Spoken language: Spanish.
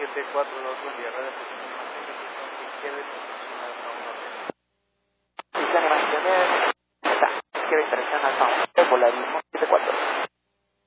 742, buen día, radio que quede posicionado a una Sistema Nacional, está, queda interesante al polarismo 74.